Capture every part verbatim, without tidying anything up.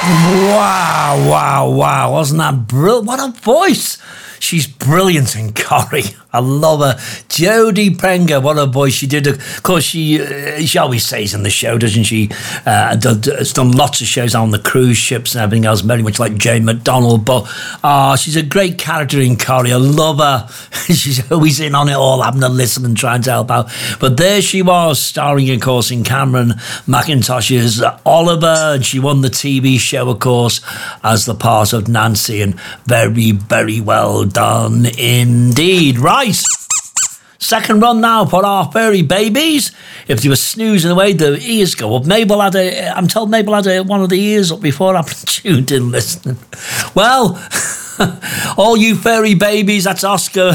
Wow, wow, wow. Wasn't that brilliant? What a voice. She's brilliant in Corrie. I love her. Jodie Prenger, what a voice she did. Of course, she uh, she always says in the show, doesn't she? Uh, has done lots of shows on the cruise ships and everything else, very much like Jane McDonald. But uh, she's a great character in Corrie. I love her. She's always in on it all, having to listen and trying to help out. But there she was, starring, of course, in Cameron Mackintosh's Oliver. And she won the T V show, of course, as the part of Nancy. And very, very well done indeed. Right. Second run now for our fairy babies. If they were snoozing away, the ears go up. Mabel had a, I'm told Mabel had a, one of the ears up before. I'm tuned in listening. Well, all you fairy babies, that's Oscar.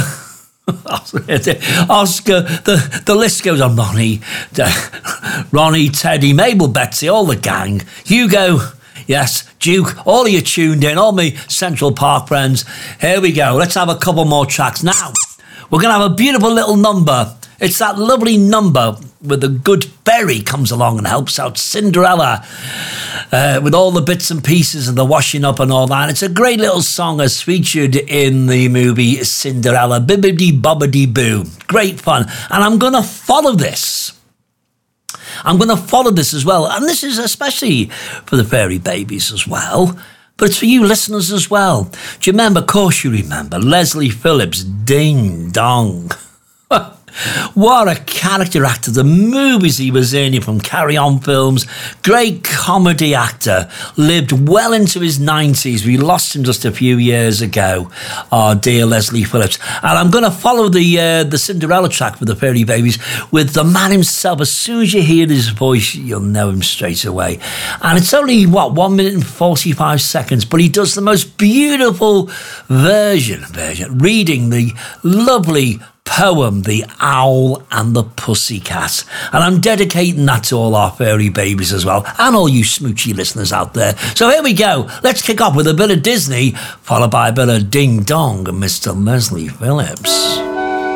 Oscar, the, the list goes on. Ronnie, Ronnie, Teddy, Mabel, Betsy, all the gang. Hugo. Yes, Duke, all of you tuned in, all me Central Park friends. Here we go. Let's have a couple more tracks. Now, we're going to have a beautiful little number. It's that lovely number where the good fairy comes along and helps out Cinderella uh, with all the bits and pieces and the washing up and all that. And it's a great little song as featured in the movie Cinderella. Bibbidi bobbidi boo. Great fun. And I'm going to follow this. I'm going to follow this as well. And this is especially for the fairy babies as well. But it's for you listeners as well. Do you remember, of course you remember, Leslie Phillips, Ding Dong. What a character actor. The movies he was in from Carry On Films. Great comedy actor. Lived well into his nineties. We lost him just a few years ago. Our dear Leslie Phillips. And I'm going to follow the uh, the Cinderella track for the fairy babies with the man himself. As soon as you hear his voice, you'll know him straight away. And it's only, what, one minute and forty-five seconds. But he does the most beautiful version, version reading the lovely poem, The Owl and the Pussycat. And I'm dedicating that to all our fairy babies as well, and all you smoochy listeners out there. So here we go. Let's kick off with a bit of Disney, followed by a bit of Ding Dong and Mister Leslie Phillips.